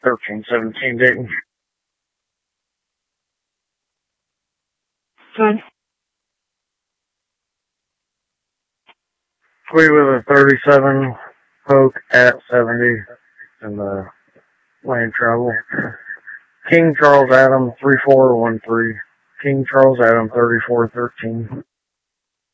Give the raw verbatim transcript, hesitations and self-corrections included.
thirteen seventeen Dayton. Good. We with a thirty-seven Poke at seventy in the lane travel. King Charles Adam three four one three. King Charles Adam thirty-four thirteen.